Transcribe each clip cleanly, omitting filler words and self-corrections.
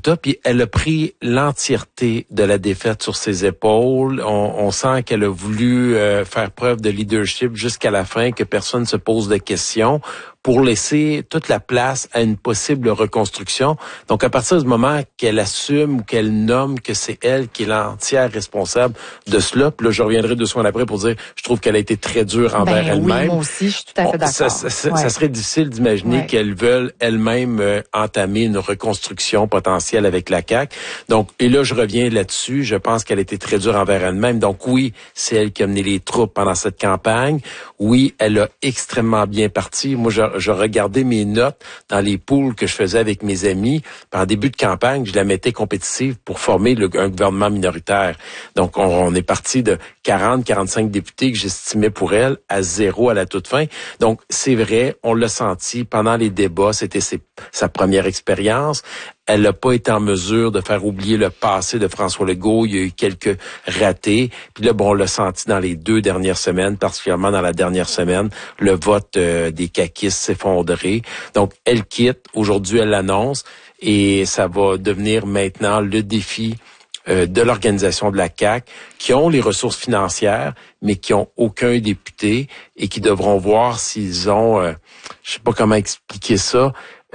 résultats, puis elle a pris l'entièreté de la défaite sur ses épaules. On sent qu'elle a voulu faire preuve de leadership jusqu'à la fin, que personne ne se pose de questions, pour laisser toute la place à une possible reconstruction. Donc, à partir du moment qu'elle assume ou qu'elle nomme que c'est elle qui est l'entière responsable de cela, puis là, je reviendrai 2 semaines après pour dire, je trouve qu'elle a été très dure envers elle-même. Oui, moi aussi, je suis tout à fait d'accord. Ça serait difficile d'imaginer qu'elles veulent elles-mêmes entamer une reconstruction potentielle avec la CAQ. Donc, et là, je reviens là-dessus. Je pense qu'elle a été très dure envers elle-même. Donc, oui, c'est elle qui a mené les troupes pendant cette campagne. Oui, elle a extrêmement bien parti. Moi, je regardais mes notes dans les poules que je faisais avec mes amis. Puis en début de campagne, je la mettais compétitive pour former un gouvernement minoritaire. Donc, on est parti de 40-45 députés que j'estimais pour elle à 0 à la toute fin. Donc, c'est vrai, on l'a senti pendant les débats. C'était sa première expérience. Elle n'a pas été en mesure de faire oublier le passé de François Legault. Il y a eu quelques ratés. Puis là, on l'a senti dans les 2 dernières semaines, particulièrement dans la dernière semaine, le vote des caquistes s'effondrer. Donc, elle quitte. Aujourd'hui, elle l'annonce. Et ça va devenir maintenant le défi de l'organisation de la CAQ, qui ont les ressources financières, mais qui ont aucun député et qui devront voir s'ils ont, je sais pas comment expliquer ça,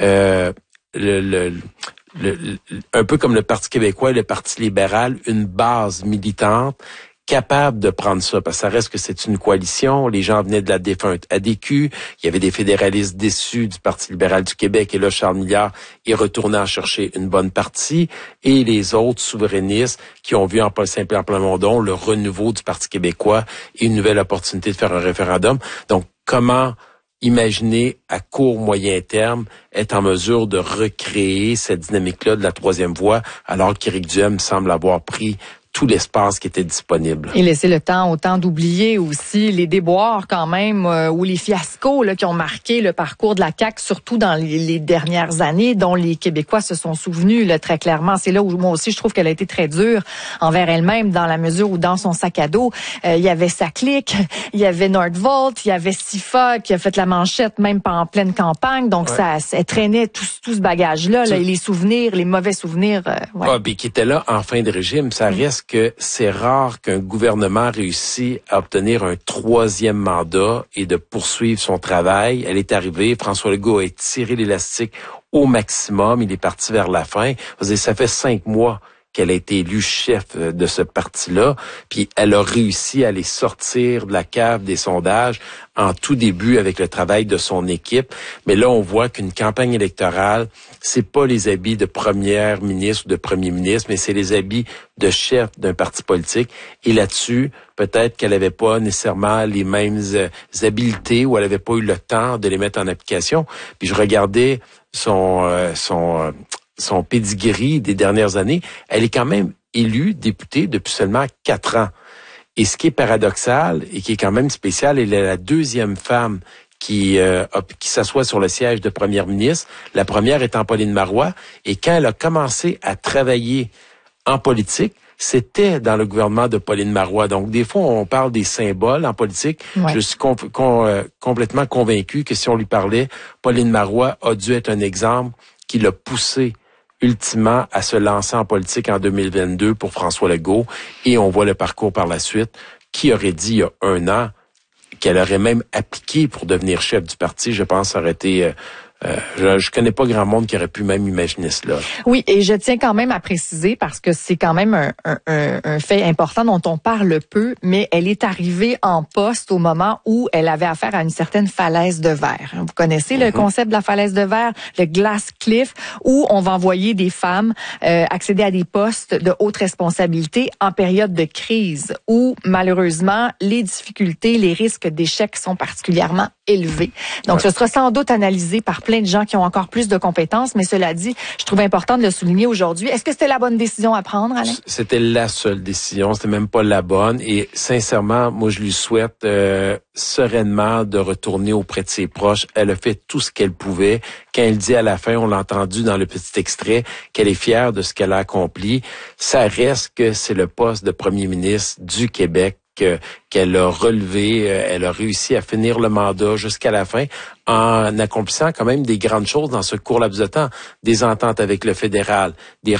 un peu comme le Parti québécois et le Parti libéral, une base militante capable de prendre ça, parce que ça reste que c'est une coalition. Les gens venaient de la défunte ADQ. Il y avait des fédéralistes déçus du Parti libéral du Québec. Et là, Charles Milliard est retourné en chercher une bonne partie. Et les autres souverainistes qui ont vu en Paul Saint-Pierre Plamondon le renouveau du Parti québécois et une nouvelle opportunité de faire un référendum. Donc, comment imaginer à court, moyen terme être en mesure de recréer cette dynamique-là de la troisième voie, alors qu'Éric Duhem semble avoir pris tout l'espace qui était disponible. Et laisser le temps autant d'oublier aussi les déboires quand même ou les fiascos là, qui ont marqué le parcours de la CAQ, surtout dans les dernières années, dont les Québécois se sont souvenus là, très clairement. C'est là où moi aussi je trouve qu'elle a été très dure envers elle-même, dans la mesure où dans son sac à dos, il y avait sa clique, il y avait Nordvolt, il y avait Sifa qui a fait la manchette même pas en pleine campagne. Donc ça traînait tout ce bagage-là, là, et les souvenirs, les mauvais souvenirs. Puis qui était là en fin de régime, ça reste que c'est rare qu'un gouvernement réussisse à obtenir un 3e mandat et de poursuivre son travail. Elle est arrivée, François Legault a tiré l'élastique au maximum, il est parti vers la fin. Ça fait 5 mois qu'elle a été élue chef de ce parti-là, puis elle a réussi à les sortir de la cave des sondages en tout début avec le travail de son équipe. Mais là, on voit qu'une campagne électorale, c'est pas les habits de première ministre ou de premier ministre, mais c'est les habits de chef d'un parti politique. Et là-dessus, peut-être qu'elle avait pas nécessairement les mêmes habiletés ou elle avait pas eu le temps de les mettre en application. Puis je regardais son pedigree des dernières années, elle est quand même élue députée depuis seulement 4 ans. Et ce qui est paradoxal et qui est quand même spécial, elle est la 2e femme qui s'assoit sur le siège de première ministre. La première étant Pauline Marois. Et quand elle a commencé à travailler en politique, c'était dans le gouvernement de Pauline Marois. Donc, des fois, on parle des symboles en politique. Ouais. Je suis complètement convaincu que si on lui parlait, Pauline Marois a dû être un exemple qui l'a poussé ultimement à se lancer en politique en 2022 pour François Legault. Et on voit le parcours par la suite. Qui aurait dit il y a 1 an qu'elle aurait même appliqué pour devenir chef du parti? Je pense que ça aurait été... je connais pas grand monde qui aurait pu même imaginer cela. Oui, et je tiens quand même à préciser, parce que c'est quand même un fait important dont on parle peu, mais elle est arrivée en poste au moment où elle avait affaire à une certaine falaise de verre. Vous connaissez le concept de la falaise de verre, le glass cliff, où on va envoyer des femmes accéder à des postes de haute responsabilité en période de crise, où malheureusement les difficultés, les risques d'échec sont particulièrement élevés. Donc ce sera sans doute analysé par plein de gens qui ont encore plus de compétences, mais cela dit, je trouve important de le souligner aujourd'hui. Est-ce que c'était la bonne décision à prendre, Alain? C'était la seule décision, c'était même pas la bonne. Et sincèrement, moi, je lui souhaite sereinement de retourner auprès de ses proches. Elle a fait tout ce qu'elle pouvait. Quand elle dit à la fin, on l'a entendu dans le petit extrait, qu'elle est fière de ce qu'elle a accompli. Ça reste que c'est le poste de premier ministre du Québec qu'elle a relevé, elle a réussi à finir le mandat jusqu'à la fin en accomplissant quand même des grandes choses dans ce court laps de temps, des ententes avec le fédéral, des